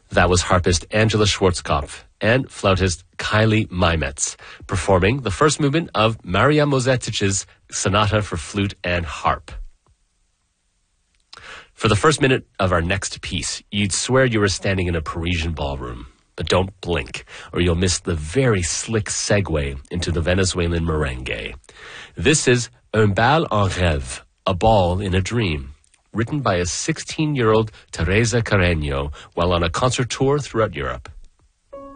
That was harpist Angela Schwarzkopf and flautist Kylie Maimetz performing the first movement of Maria Mozetich's Sonata for Flute and Harp. For the first minute of our next piece, you'd swear you were standing in a Parisian ballroom. But don't blink, or you'll miss the very slick segue into the Venezuelan merengue. This is Un bal en rêve, a ball in a dream, written by a 16-year-old Teresa Carreño while on a concert tour throughout Europe.